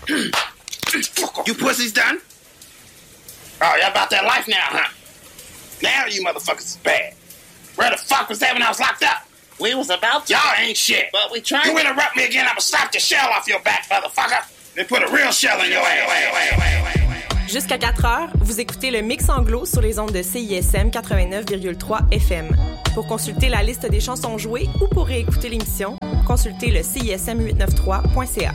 You pussies done? Oh, y'all about that life now, huh? Now you motherfuckers is bad. Where the fuck was that when I was locked up? We was about to. Y'all ain't shit. But we tried. You interrupt me again, I'ma slap the shell off your back, motherfucker. Then put a real shell in your ass. Jusqu'à 4 heures, vous écoutez le Mix Anglo sur les ondes de CISM 89,3 FM. Pour consulter la liste des chansons jouées ou pour réécouter l'émission, consultez le CISM893.ca.